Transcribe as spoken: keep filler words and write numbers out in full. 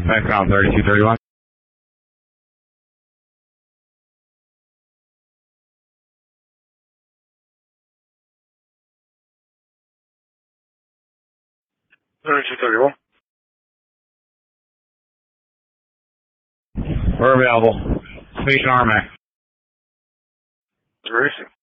Background thirty-two thirty-one. thirty-two thirty-one. We're available. Station Armac. Racing.